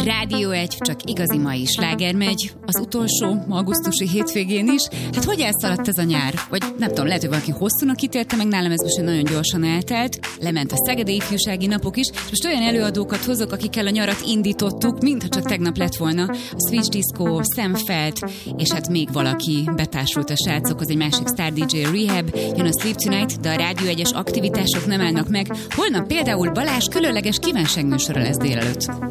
Rádió 1, csak igazi mai sláger megy, az utolsó augusztusi hétvégén is. Hát hogy elszaladt ez a nyár? Vagy nem tudom, lehet, hogy valaki hosszúnak ítélte, meg nálam ez most nagyon gyorsan eltelt. Lement a Szegedi Ifjúsági Napok is, és most olyan előadókat hozok, akikkel a nyarat indítottuk, mintha csak tegnap lett volna. A Switch Disco, Sam Felt, és hát még valaki betársult a srácokhoz, egy másik Star DJ Rehab, jön a Sleep Tonight, de a Rádió 1-es aktivitások nem állnak meg. Holnap például Balázs különleges kívánságműsora lesz délelőtt.